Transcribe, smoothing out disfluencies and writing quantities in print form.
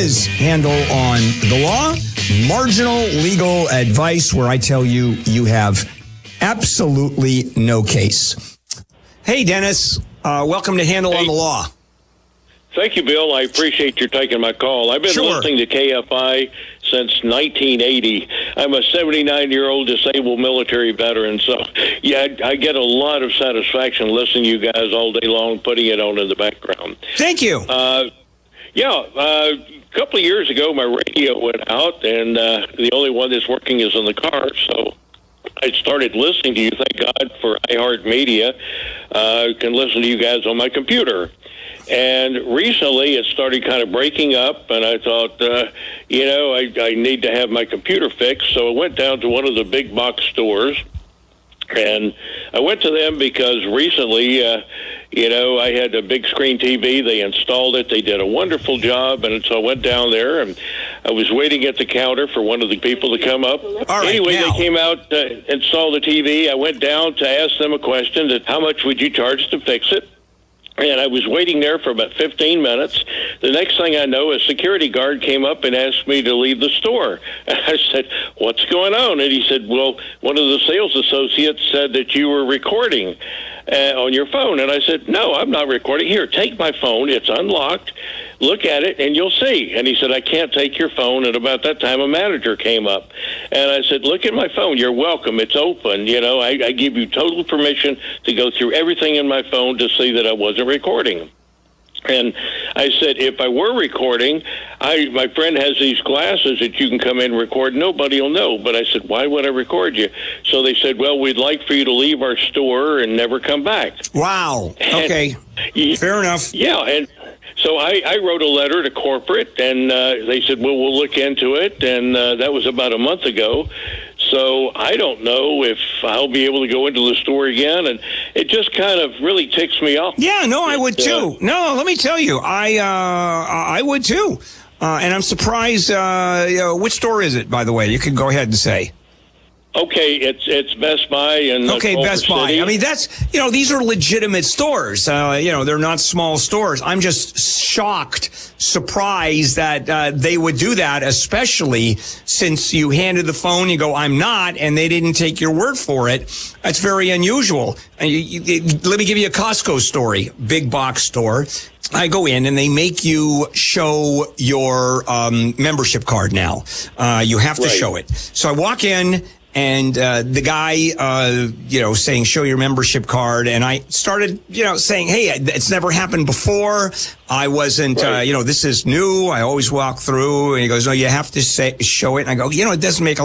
is Handel on the Law, marginal legal advice where I tell you you have absolutely no case. Hey, Dennis, welcome to Handel on the Law. Thank you, Bill. I appreciate you taking my call. I've been listening to KFI since 1980. I'm a 79-year-old disabled military veteran, so yeah, I get a lot of satisfaction listening to you guys all day long, putting it on in the background. Thank you. A couple of years ago, my radio went out, and the only one that's working is in the car, so I started listening to you. Thank God for iHeartMedia. I can listen to you guys on my computer. And recently it started kind of breaking up, and I thought, I need to have my computer fixed. So I went down to one of the big box stores, and I went to them because recently, I had a big screen TV. They installed it. They did a wonderful job, and so I went down there, and I was waiting at the counter for one of the people to come up. Anyway, they came out, installed the TV. I went down to ask them a question, that how much would you charge to fix it? And I was waiting there for about 15 minutes. The next thing I know, a security guard came up and asked me to leave the store. I said, what's going on? And he said, well, one of the sales associates said that you were recording on your phone. And I said, no, I'm not recording. Here, take my phone. It's unlocked. Look at it, and you'll see. And he said, I can't take your phone. And about that time, a manager came up. And I said, look at my phone. You're welcome. It's open. I give you total permission to go through everything in my phone to see that I wasn't recording. And I said, if I were recording, my friend has these glasses that you can come in and record. Nobody will know. But I said, why would I record you? So they said, well, we'd like for you to leave our store and never come back. Wow. Okay. Fair enough. Yeah. And so I wrote a letter to corporate, and they said, well, we'll look into it. And that was about a month ago. So I don't know if I'll be able to go into the store again, and it just kind of really ticks me off. Yeah, no, I would too. No, let me tell you, I would too. And I'm surprised. Which store is it, by the way? You can go ahead and say. Okay, it's Best Buy and Best Buy. City. I mean, that's, these are legitimate stores. They're not small stores. I'm just shocked, surprised that they would do that, especially since you handed the phone, you go, I'm not, and they didn't take your word for it. That's very unusual. Let me give you a Costco story, big box store. I go in and they make you show your membership card now. You have to show it. So I walk in, and the guy, saying, show your membership card. And I started, saying, hey, it's never happened before. I wasn't, this is new. I always walk through. And he goes, no, you have to show it. And I go, it doesn't make a